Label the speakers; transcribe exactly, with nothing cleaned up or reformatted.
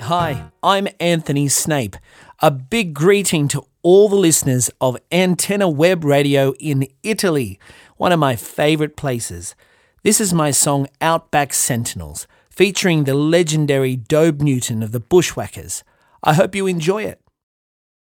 Speaker 1: Hi, I'm Anthony Snape. A big greeting to all the listeners of Antenna Web Radio in Italy, one of my favourite places. This is my song Outback Sentinels, featuring the legendary Dobe Newton of the Bushwhackers. I hope you enjoy it.